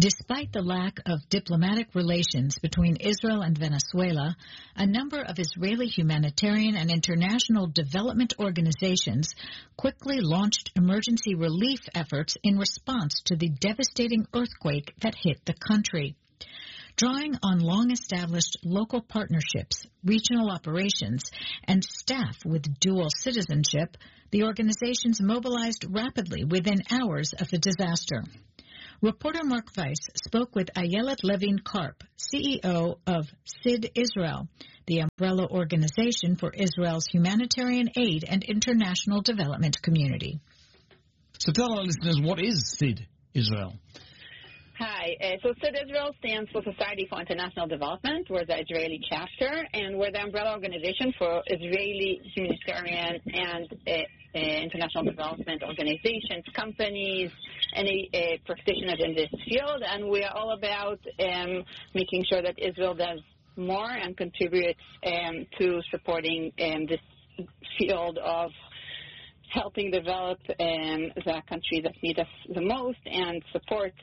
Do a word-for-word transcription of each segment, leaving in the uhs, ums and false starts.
Despite the lack of diplomatic relations between Israel and Venezuela, a number of Israeli humanitarian and international development organizations quickly launched emergency relief efforts in response to the devastating earthquake that hit the country. Drawing on long-established local partnerships, regional operations, and staff with dual citizenship, the organizations mobilized rapidly within hours of the disaster. Reporter Mark Weiss spoke with Ayelet Levin-Karp, C E O of S I D Israel, the umbrella organization for Israel's humanitarian aid and international development community. So tell our listeners, what is S I D Israel? Hi. Uh, so S I D Israel stands for Society for International Development. We're the Israeli chapter, and we're the umbrella organization for Israeli humanitarian and uh, uh, international development organizations, companies, any uh, practitioners in this field. And we are all about um, making sure that Israel does more and contributes um, to supporting um, this field of helping develop um, the countries that need us the most and supports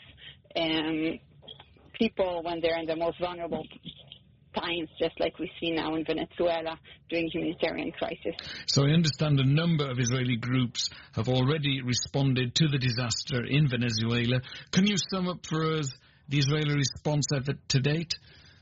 Um, people when they're in the most vulnerable times, just like we see now in Venezuela during humanitarian crisis. So I understand a number of Israeli groups have already responded to the disaster in Venezuela. Can you sum up for us the Israeli response effort to date?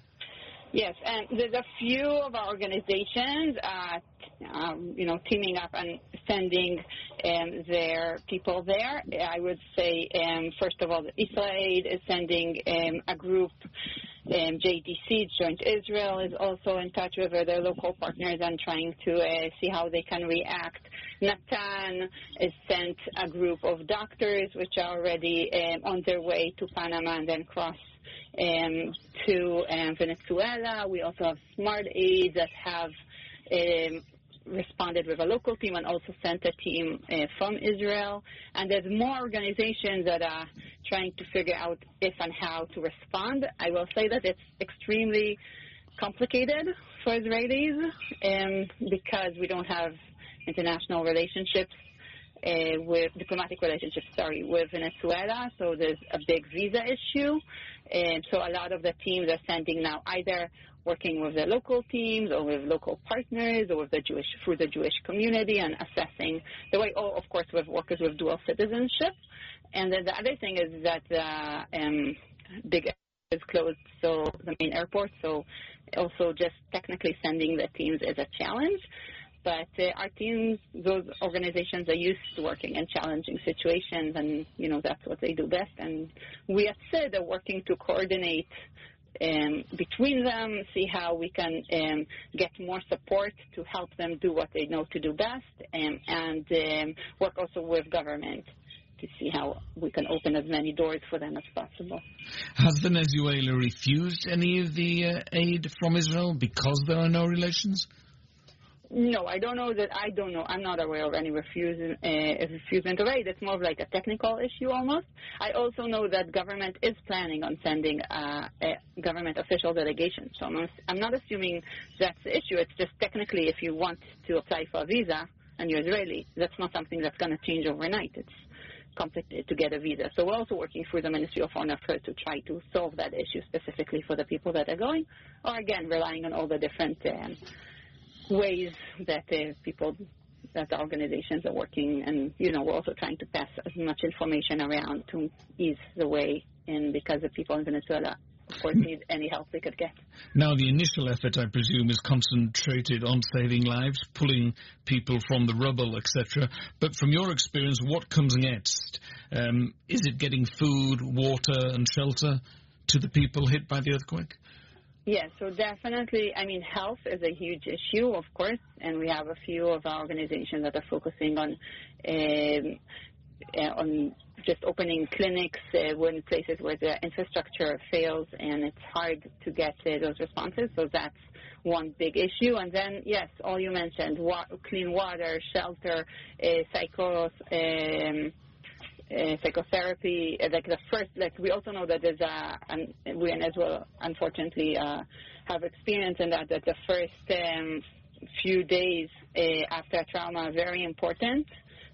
Yes, and there's a few of our organizations, uh, um, you know, teaming up and sending um, their people there. I would say, um, first of all, Israel is sending um, a group. Um, J D C, Joint Israel, is also in touch with their local partners and trying to uh, see how they can react. Natan has sent a group of doctors which are already um, on their way to Panama and then cross Um, to um, Venezuela. We also have Smart Aid that have um, responded with a local team and also sent a team uh, from Israel. And there's more organizations that are trying to figure out if and how to respond. I will say that it's extremely complicated for Israelis um, because we don't have international relationships Uh, with diplomatic relationships, sorry, with Venezuela, so there's a big visa issue. And so a lot of the teams are sending now either working with the local teams or with local partners or with the Jewish, through the Jewish community and assessing the way, oh, of course, with workers with dual citizenship. And then the other thing is that uh, um, big is closed, so the main airport, so also just technically sending the teams is a challenge. But uh, our teams, those organizations are used to working in challenging situations, and, you know, that's what they do best. And we at S I D are working to coordinate um, between them, see how we can um, get more support to help them do what they know to do best, um, and um, work also with government to see how we can open as many doors for them as possible. Has Venezuela refused any of the uh, aid from Israel because there are no relations? No, I don't know that. I don't know. I'm not aware of any refusing, uh, refusement of aid. It's more of like a technical issue almost. I also know that government is planning on sending uh, a government official delegation. So I'm, I'm not assuming that's the issue. It's just technically if you want to apply for a visa and you're Israeli, that's not something that's going to change overnight. It's complicated to get a visa. So we're also working through the Ministry of Foreign Affairs to try to solve that issue specifically for the people that are going, or again, relying on all the different um, ways that uh, people, that the organizations are working, and, you know, we're also trying to pass as much information around to ease the way in, because the people in Venezuela, of course, need any help they could get. Now, the initial effort, I presume, is concentrated on saving lives, pulling people from the rubble, et cetera. But from your experience, what comes next? Um, is it getting food, water, and shelter to the people hit by the earthquake? Yes, so definitely, I mean, health is a huge issue, of course, and we have a few of our organizations that are focusing on um, uh, on just opening clinics uh, in places where the infrastructure fails and it's hard to get uh, those responses, so that's one big issue. And then, yes, all you mentioned, wa- clean water, shelter, uh, psychos, um, Uh, psychotherapy, uh, like the first, like we also know that there's a, and we in Israel unfortunately uh, have experience in that, that the first um, few days uh, after a trauma are very important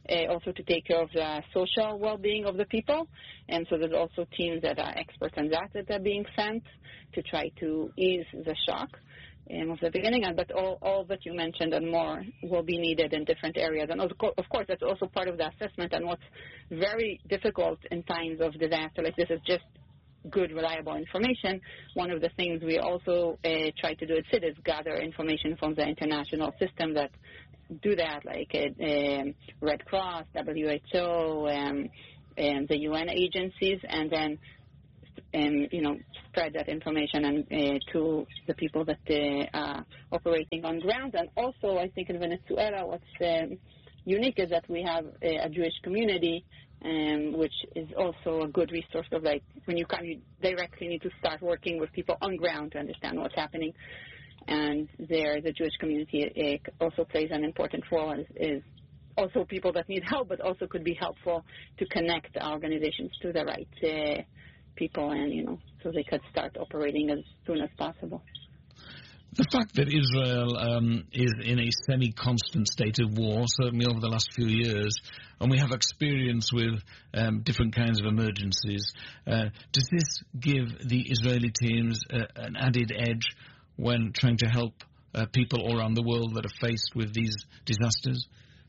uh, also to take care of the social well-being of the people. And so there's also teams that are experts on that that are being sent to try to ease the shock um, of the beginning. But all, all that you mentioned and more will be needed in different areas. And of course, of course, that's also part of the assessment. And what's very difficult in times of disaster like this is just good, reliable information. One of the things we also uh, try to do at C I D is gather information from the international system that do that, like uh, um, Red Cross, W H O, um, and the U N agencies, and then um, you know, spread that information and uh, to the people that uh, are operating on ground. And also, I think in Venezuela, what's um, unique is that we have a, a Jewish community, um, which is also a good resource of, like, when you come, you directly need to start working with people on ground to understand what's happening. And there, the Jewish community uh, also plays an important role and is, is also people that need help, but also could be helpful to connect organizations to the right uh, people, and, you know, so they could start operating as soon as possible. The fact that Israel um, is in a semi-constant state of war, certainly over the last few years, and we have experience with um, different kinds of emergencies, uh, does this give the Israeli teams uh, an added edge when trying to help uh, people all around the world that are faced with these disasters?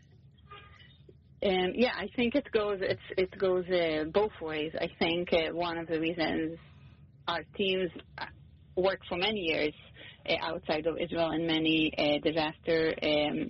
Um, yeah, I think it goes it's, it goes uh, both ways. I think uh, one of the reasons our teams work for many years uh, outside of Israel in many uh, disaster um,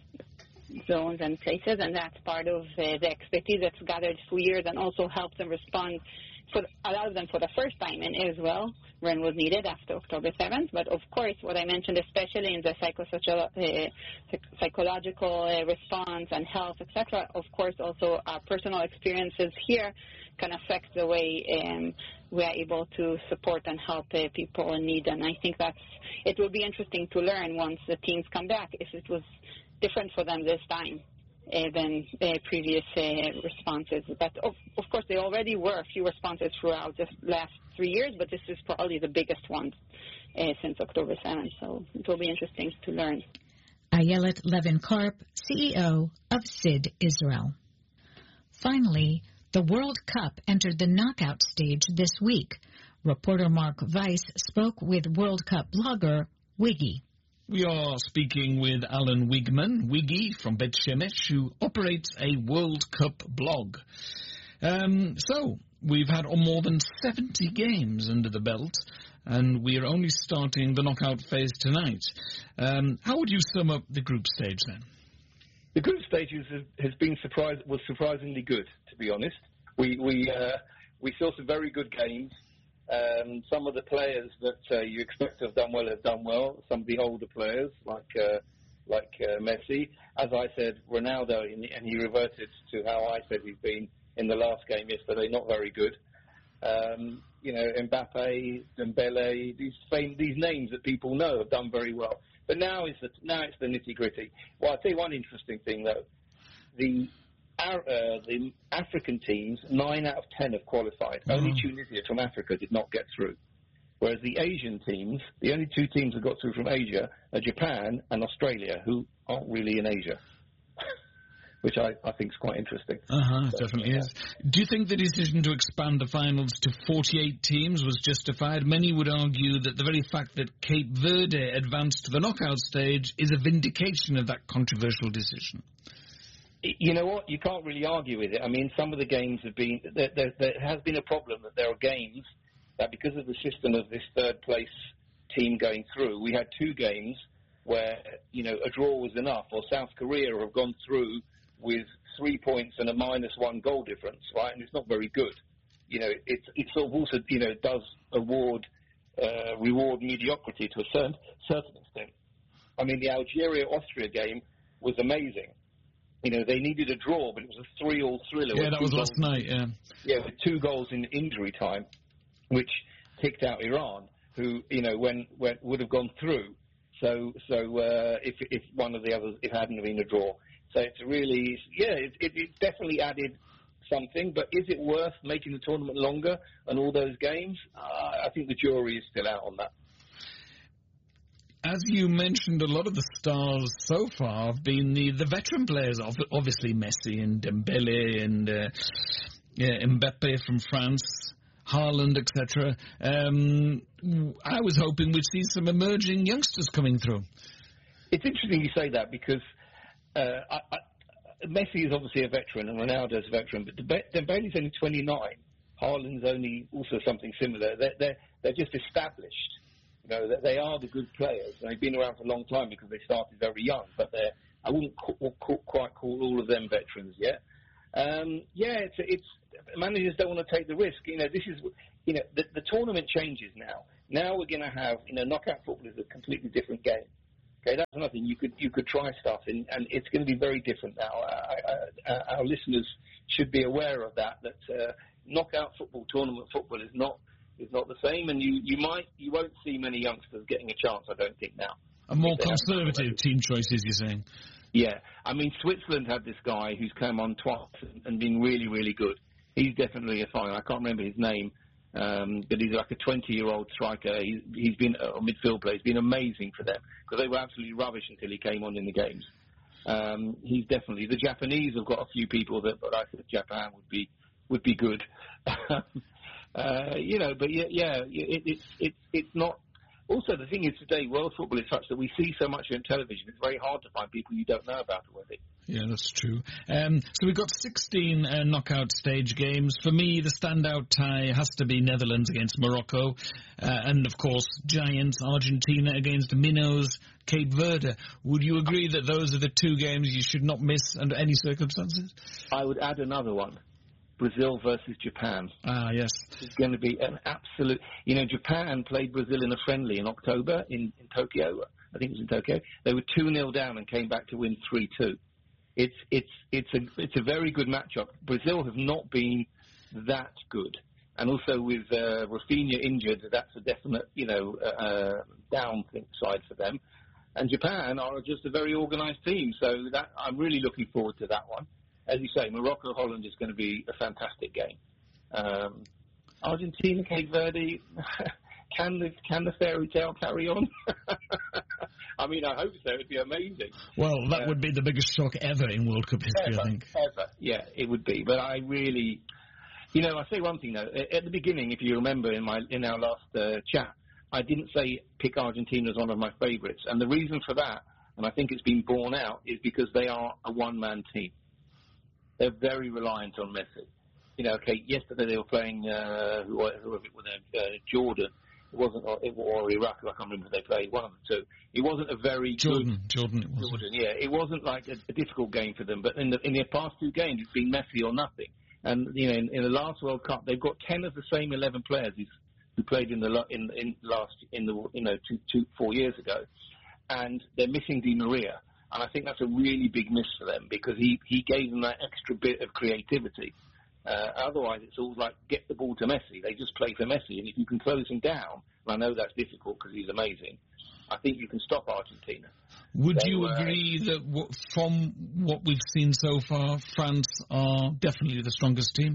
zones and places, and that's part of uh, the expertise that's gathered for years, and also helps them respond, for a lot of them for the first time in Israel when was needed after October seventh. But of course, what I mentioned, especially in the psychosocial, uh, psychological uh, response and health, et cetera, of course, also our personal experiences here can affect the way um, we are able to support and help uh, people in need. And I think that's, it will be interesting to learn once the teams come back if it was different for them this time uh, than uh, previous uh, responses. But of, of course, there already were a few responses throughout the last three years, but this is probably the biggest one uh, since October seventh. So it will be interesting to learn. Ayelet Levin-Karp, C E O of C I D Israel. Finally, the World Cup entered the knockout stage this week. Reporter Mark Weiss spoke with World Cup blogger Wiggy. We are speaking with Alan Wigman, Wiggy from Bet Shemesh, who operates a World Cup blog. Um, so, we've had more than seventy games under the belt, and we are only starting the knockout phase tonight. Um, how would you sum up the group stage then? The group stage has, has been surprise, was surprisingly good, to be honest. We we uh, we saw some very good games. Um, some of the players that uh, you expect to have done well have done well. Some of the older players, like uh, like uh, Messi. As I said, Ronaldo, and he reverted to how I said he's been in the last game yesterday, not very good. Um, you know, Mbappe, Dembele, these fame, these names that people know have done very well. But now is the now it's the nitty gritty. Well, I'll tell you one interesting thing though. The uh, the African teams, nine out of ten have qualified. Mm. Only Tunisia from Africa did not get through. Whereas the Asian teams, the only two teams that got through from Asia are Japan and Australia, who aren't really in Asia. Which I, I think is quite interesting. Uh-huh, so, definitely yeah. is. Do you think the decision to expand the finals to forty-eight teams was justified? Many would argue that the very fact that Cape Verde advanced to the knockout stage is a vindication of that controversial decision. You know what? You can't really argue with it. I mean, some of the games have been... There, there, there has been a problem that there are games that because of the system of this third-place team going through, we had two games where, you know, a draw was enough, or South Korea have gone through with three points and a minus one goal difference, right? And it's not very good. You know, it, it sort of also, you know, does award, uh, reward mediocrity to a certain, certain extent. I mean, the Algeria-Austria game was amazing. You know, they needed a draw, but it was a three-all thriller. Yeah, that was last night, yeah. Yeah, with two goals in injury time, which ticked out Iran, who, you know, when, when would have gone through. So, so uh, if, if one of the others, it hadn't been a draw. So it's really, yeah, it, it, it definitely added something, but is it worth making the tournament longer and all those games? Uh, I think the jury is still out on that. as you mentioned, a lot of the stars so far have been the, the veteran players, obviously Messi and Dembele and uh, yeah, Mbappe from France, Haaland, et cetera. Um, I was hoping we'd see some emerging youngsters coming through. It's interesting you say that because uh, I, I, Messi is obviously a veteran and Ronaldo's a veteran, but Dembele's only twenty-nine. Haaland's only also something similar. They're, they're, they're just established. You know, they are the good players. And they've been around for a long time because they started very young, but they're, I wouldn't call, call, quite call all of them veterans yet. Um, yeah, it's, it's managers don't want to take the risk. You know, this is, you know, the, the tournament changes now. Now we're going to have, you know, knockout football is a completely different game. Okay, that's nothing. You could you could try stuff, and, and it's going to be very different now. I, I, I, our listeners should be aware of that. That uh, knockout football, tournament football, is not is not the same, and you, you might you won't see many youngsters getting a chance. I don't think now. A more conservative team choices, you're saying? Yeah, I mean Switzerland had this guy who's come on twice and, and been really really good. He's definitely a fine. I can't remember his name. Um, but he's like a twenty-year-old striker. He's, he's been a uh, midfield player. He's been amazing for them because they were absolutely rubbish until he came on in the games. Um, he's definitely the Japanese have got a few people that, but I think Japan would be would be good. uh, you know, but yeah, yeah, it, it's it's it's not. Also, the thing is today, world football is such that we see so much on television. It's very hard to find people you don't know about already. Yeah, that's true. Um, so we've got sixteen uh, knockout stage games. For me, the standout tie has to be Netherlands against Morocco. Uh, and, of course, giants Argentina against minnows Cape Verde. Would you agree that those are the two games you should not miss under any circumstances? I would add another one. Brazil versus Japan. Ah, yes. It's going to be an absolute... You know, Japan played Brazil in a friendly in October in, in Tokyo. I think it was in Tokyo. They were two nil down and came back to win three two. It's it's it's a it's a very good matchup. Brazil have not been that good, and also with uh, Rafinha injured, that's a definite you know uh, down side for them. And Japan are just a very organised team, so that I'm really looking forward to that one. As you say, Morocco Holland is going to be a fantastic game. Um, Argentina Cape Verde. Can the can the fairy tale carry on? I mean, I hope so. It'd be amazing. Well, that uh, would be the biggest shock ever in World Cup history, ever, I think. Ever, yeah, it would be. But I really, you know, I say one thing though. At the beginning, if you remember in my in our last uh, chat, I didn't say pick Argentina as one of my favourites, and the reason for that, and I think it's been borne out, is because they are a one-man team. They're very reliant on Messi. You know, okay, yesterday they were playing uh, who, who was it with uh, Jordan. It wasn't, or, or Iraq, I can't remember who they played, one of the two. It wasn't a very Jordan, good... Jordan, it was. Jordan, yeah. It wasn't like a, a difficult game for them, but in the in their past two games, it's been Messi or nothing. And, you know, in, in the last World Cup, they've got ten of the same eleven players who, who played in the in, in last, in the, you know, two, two, four years ago. And they're missing Di Maria. And I think that's a really big miss for them because he, he gave them that extra bit of creativity. Uh, otherwise, it's all like, get the ball to Messi. They just play for Messi. And if you can close him down, and I know that's difficult because he's amazing, I think you can stop Argentina. Would so, you uh, agree that w- from what we've seen so far, France are definitely the strongest team?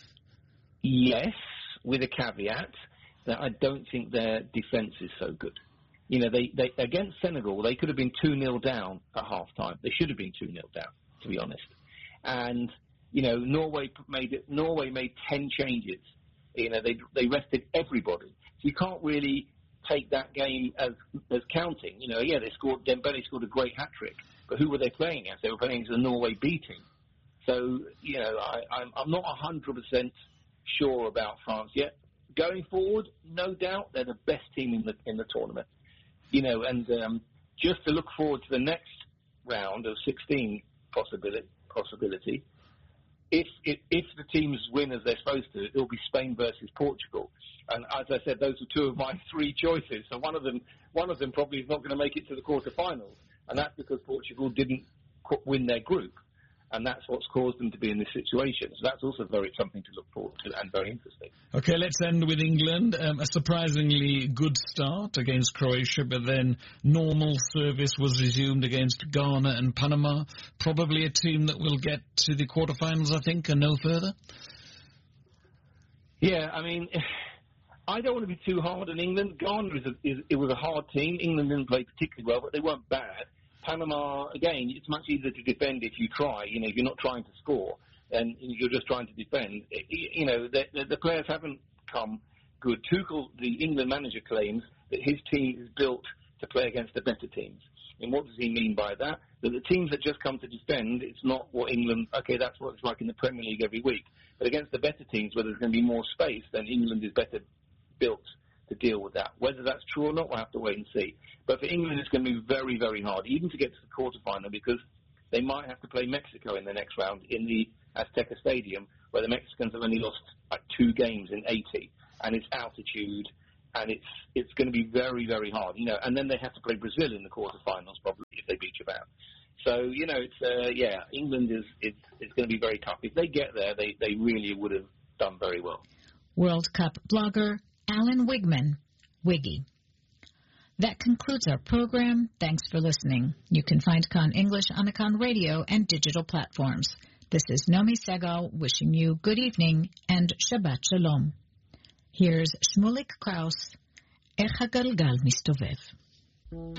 Yes, with a caveat that I don't think their defence is so good. You know, they, they against Senegal, they could have been two nil down at half-time. They should have been two nil down, to be honest. And... You know, Norway made it. Norway made ten changes. You know, they they rested everybody. So you can't really take that game as as counting. You know, yeah, they scored. Dembele scored a great hat trick, but who were they playing against? They were playing against a Norway B team. So you know, I, I'm I'm not a hundred percent sure about France yet. Going forward, no doubt they're the best team in the in the tournament. You know, and um, just to look forward to the next round of sixteen possibility possibility. If, if if the teams win as they're supposed to, it'll be Spain versus Portugal. And as I said, those are two of my three choices. So one of them one of them probably is not going to make it to the quarterfinals, and that's because Portugal didn't win their group, and that's what's caused them to be in this situation. So that's also very something to look forward to and very interesting. Okay, let's end with England. Um, a surprisingly good start against Croatia, but then normal service was resumed against Ghana and Panama. Probably a team that will get to the quarterfinals, I think, and no further. Yeah, I mean, I don't want to be too hard on England. Ghana is, a, is it was a hard team. England didn't play particularly well, but they weren't bad. Panama, again, it's much easier to defend if you try. You know, if you're not trying to score and you're just trying to defend. You know, the, the, the players haven't come good. Tuchel, the England manager, claims that his team is built to play against the better teams. And what does he mean by that? That the teams that just come to defend, it's not what England, okay, that's what it's like in the Premier League every week. But against the better teams, where there's going to be more space, then England is better built to deal with that. Whether that's true or not, we'll have to wait and see. But for England, it's going to be very, very hard, even to get to the quarterfinal, because they might have to play Mexico in the next round in the Azteca Stadium, where the Mexicans have only lost like two games in eighty, and it's altitude, and it's it's going to be very, very hard, you know. And then they have to play Brazil in the quarterfinals, probably, if they beat Japan. So, you know, it's uh, yeah, England is it's, it's going to be very tough. If they get there, they, they really would have done very well. World Cup blogger Alan Wigman, Wiggy. That concludes our program. Thanks for listening. You can find Khan English on the Khan radio and digital platforms. This is Nomi Segal wishing you good evening and Shabbat Shalom. Here's Shmulik Kraus, Ech HaGalgal Mistovev.